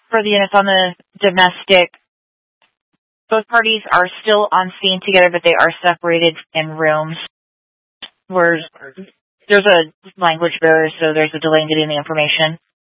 For the units on the domestic, both parties are still on scene together, but they are separated in rooms where there's a language barrier, so there's a delay in getting the information.